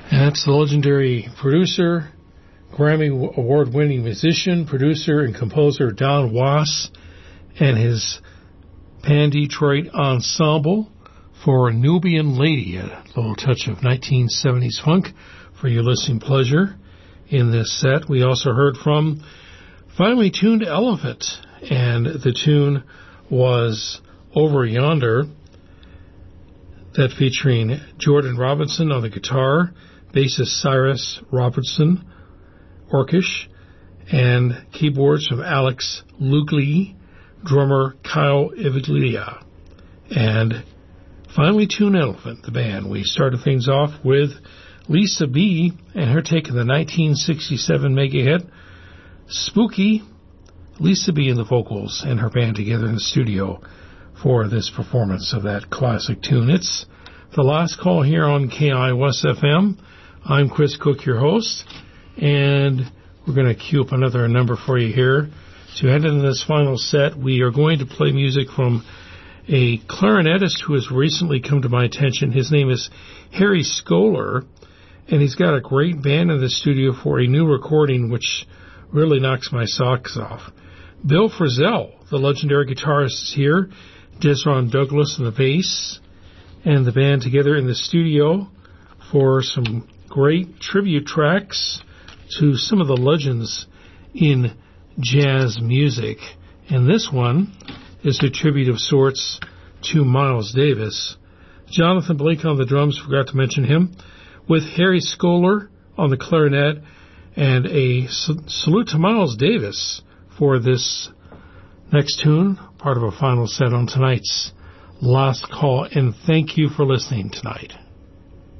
And that's the legendary producer, Grammy Award-winning musician, producer, and composer Don Was and his Pan Detroit Ensemble for Nubian Lady, a little touch of 1970s funk for your listening pleasure in this set. We also heard from Finely Tuned Elephant, and the tune was Over Yonder, that featuring Jordan Robinson on the guitar, bassist Cyrus Robertson Orkish, and keyboards from Alex Lugli, drummer Kyle Iviglia, and Finely Tuned Elephant, the band. We started things off with Lisa B. and her take of the 1967 mega hit, Spooky. Lisa B. and the vocals and her band together in the studio for this performance of that classic tune. It's the last call here on KIOS FM. I'm Chris Cook, your host, and we're going to queue up another number for you here. To end in this final set, we are going to play music from a clarinetist who has recently come to my attention. His name is Harry Scholar, and he's got a great band in the studio for a new recording which really knocks my socks off. Bill Frisell, the legendary guitarist, is here. Desron Douglas on the bass, and the band together in the studio for some great tribute tracks to some of the legends in jazz music. And this one is a tribute of sorts to Miles Davis. Jonathan Blake on the drums, forgot to mention him, with Harry Scholar on the clarinet, and a salute to Miles Davis for this next tune, part of a final set on tonight's Last Call. And thank you for listening tonight.